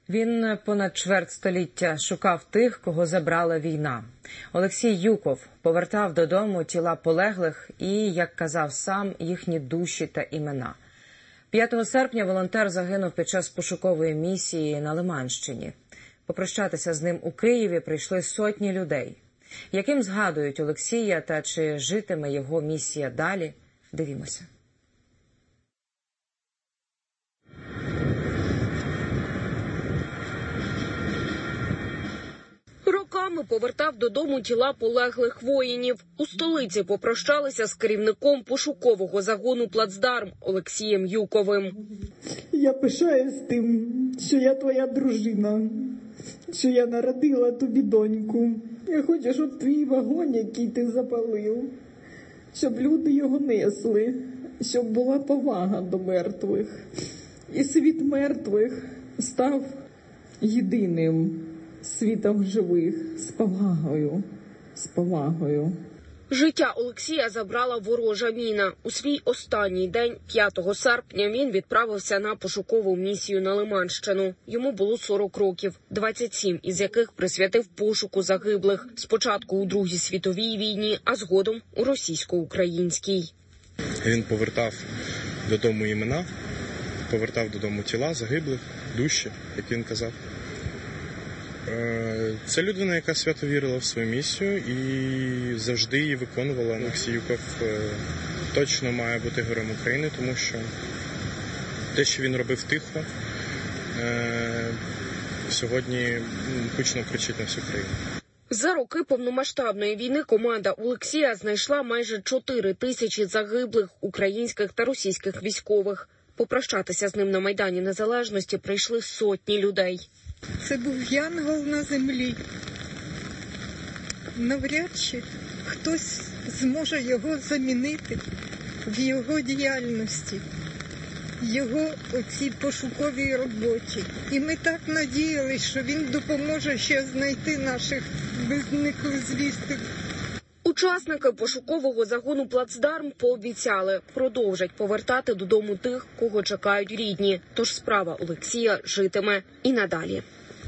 Він понад чверть століття шукав тих, кого забрала війна. Олексій Юков повертав додому тіла полеглих і, як казав сам, їхні душі та імена. 5 серпня волонтер загинув під час пошукової місії на Лиманщині. Попрощатися з ним у Києві прийшли сотні людей. Яким згадують Олексія та чи житиме його місія далі? Дивімося. Роками повертав додому тіла полеглих воїнів. У столиці попрощалися з керівником пошукового загону «Плацдарм» Олексієм Юковим. Я пишаюсь тим, що я твоя дружина, що я народила тобі доньку. Я хочу, щоб твій вагон, який ти запалив, щоб люди його несли, щоб була повага до мертвих. І світ мертвих став єдиним світом живих, з повагою. Життя Олексія забрала ворожа міна. У свій останній день, 5 серпня, він відправився на пошукову місію на Лиманщину. Йому було 40 років, 27 із яких присвятив пошуку загиблих. Спочатку у Другій світовій війні, а згодом у російсько-українській. Він повертав додому імена, повертав додому тіла загиблих, душі, як він казав. Це людина, яка свято вірила в свою місію і завжди її виконувала. Олексій Юков точно має бути героєм України, тому що те, що він робив тихо, сьогодні гучно кричить на всю країну. За роки повномасштабної війни команда Олексія знайшла майже 4 тисячі загиблих українських та російських військових. Попрощатися з ним на Майдані Незалежності прийшли сотні людей. Це був янгол на землі. Навряд чи хтось зможе його замінити в його діяльності, його оцій пошуковій роботі. І ми так надіялись, що він допоможе ще знайти наших зниклих звістих. Учасники пошукового загону «Плацдарм» пообіцяли, продовжать повертати додому тих, кого чекають рідні. Тож справа Олексія житиме і надалі.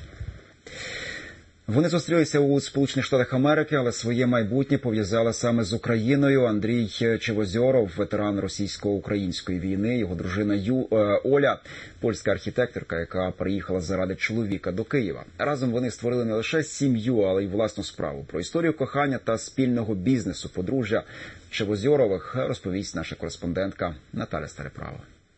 Вони зустрілися у Сполучених Штатах Америки, але своє майбутнє пов'язали саме з Україною. Андрій Чевозьоров, ветеран російсько-української війни, його дружина Оля, польська архітекторка, яка приїхала заради чоловіка до Києва. Разом вони створили не лише сім'ю, але й власну справу. Про історію кохання та спільного бізнесу подружжя Чевозьорових розповість наша кореспондентка Наталя Стареправа.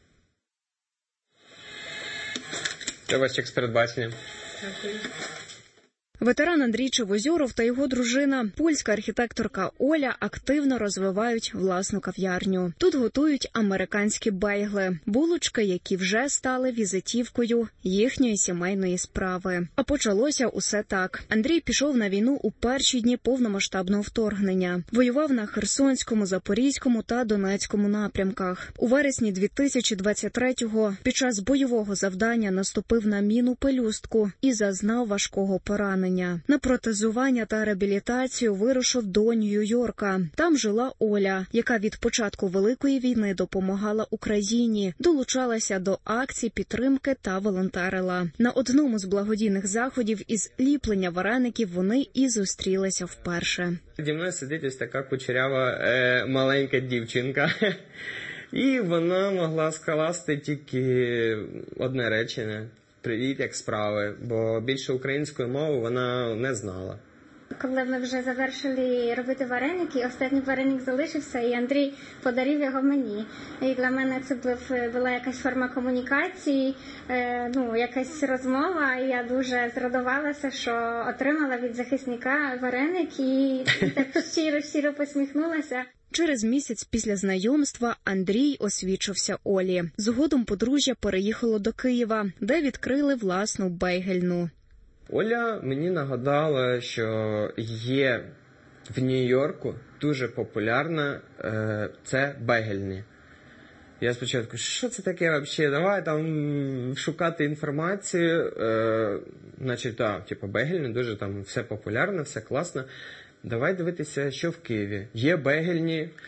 Це ваш чек з передбаченням. Дякую. Ветеран Андрій Чевозьоров та його дружина, польська архітекторка Оля, активно розвивають власну кав'ярню. Тут готують американські бейгли, булочки, які вже стали візитівкою їхньої сімейної справи. А почалося усе так. Андрій пішов на війну у перші дні повномасштабного вторгнення. Воював на Херсонському, Запорізькому та Донецькому напрямках. У вересні 2023-го під час бойового завдання наступив на міну пелюстку і зазнав важкого поранення. На протезування та реабілітацію вирушив до Нью-Йорка. Там жила Оля, яка від початку Великої війни допомагала Україні, долучалася до акцій підтримки та волонтерила. На одному з благодійних заходів із ліплення вареників вони і зустрілися вперше. Зі мною сидить ось така кучерява маленька дівчинка. І вона могла скласти тільки одне речення. Привіт, як справи, бо більше української мови вона не знала. Коли ми вже завершили робити вареники, останній вареник залишився, і Андрій подарив його мені. І для мене це була якась форма комунікації, якась розмова, і я дуже зрадувалася, що отримала від захисника вареник, і так щиро посміхнулася. Через місяць після знайомства Андрій освічився Олі. Згодом подружжя переїхало до Києва, де відкрили власну бейгельну. Оля мені нагадала, що є в Нью-Йорку дуже популярна це бейгельні. Я спочатку, що це таке взагалі? Давай там шукати інформацію. Значить, бейгельні, дуже там все популярно, все класно. Давай дивитися, що в Києві. Є бейгельні,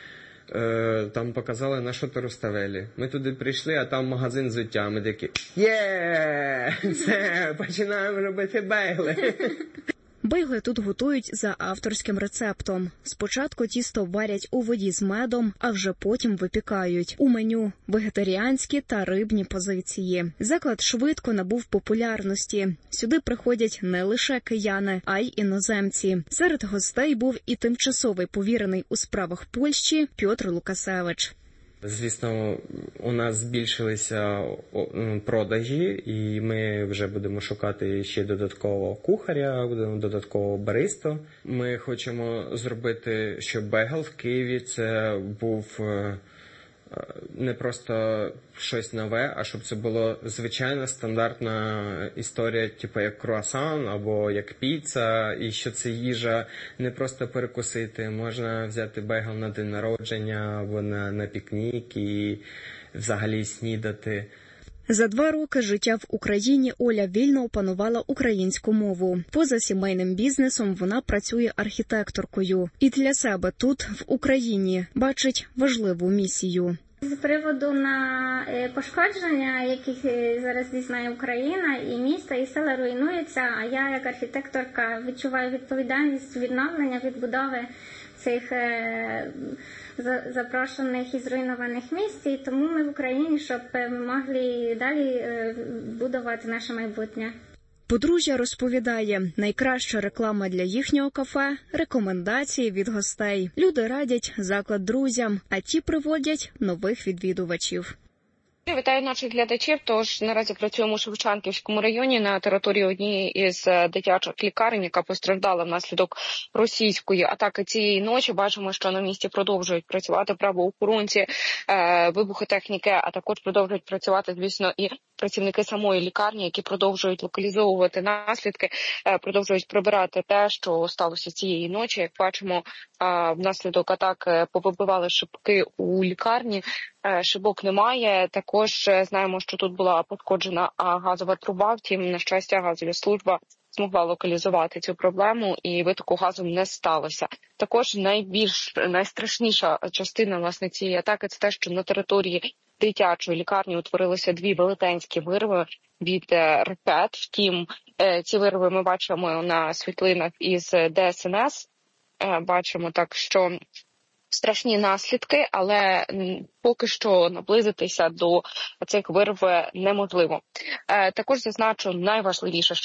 там показали на Шоторуставелі. Ми туди прийшли, а там магазин взуття. Ми такі, є, все, починаємо робити бейгли. Бейгли тут готують за авторським рецептом. Спочатку тісто варять у воді з медом, а вже потім випікають. У меню – вегетаріанські та рибні позиції. Заклад швидко набув популярності. Сюди приходять не лише кияни, а й іноземці. Серед гостей був і тимчасовий повірений у справах Польщі Пьотр Лукасевич. Звісно, у нас збільшилися продажі, і ми вже будемо шукати ще додатково кухаря, додатково баристу. Ми хочемо зробити, щоб бейгл в Києві це був не просто щось нове, а щоб це була звичайна стандартна історія, типу як круасан або як піца, і що це їжа не просто перекусити. Можна взяти бейгл на день народження або на пікнік і взагалі снідати. За 2 роки життя в Україні Оля вільно опанувала українську мову. Поза сімейним бізнесом вона працює архітекторкою. І для себе тут, в Україні, бачить важливу місію. З приводу на пошкодження, яких зараз дізнає Україна, і міста, і села руйнуються, а я як архітекторка відчуваю відповідальність відновлення, відбудови цих запрошених і зруйнованих місць, і тому ми в Україні, щоб могли далі будувати наше майбутнє. Подружжя розповідає, найкраща реклама для їхнього кафе – рекомендації від гостей. Люди радять заклад друзям, а ті приводять нових відвідувачів. Вітаю наших глядачів. Тож наразі працюємо у Шевченківському районі на території однієї із дитячих лікарень, яка постраждала внаслідок російської атаки цієї ночі. Бачимо, що на місці продовжують працювати правоохоронці, вибухотехніки, а також продовжують працювати, звісно, і працівники самої лікарні, які продовжують локалізовувати наслідки, продовжують прибирати те, що сталося цієї ночі. Як бачимо, внаслідок атак повибивали шибки у лікарні. Шибок немає. Також знаємо, що тут була пошкоджена газова труба. Втім, на щастя, газова служба змогла локалізувати цю проблему і витоку газу не сталося. Також найстрашніша частина, власне, цієї атаки – це те, що на території дитячої лікарні утворилися 2 велетенські вирви від ракет. Втім, ці вирви ми бачимо на світлинах із ДСНС. Бачимо так, що страшні наслідки, але поки що наблизитися до цих вирв неможливо. Також зазначу найважливіше,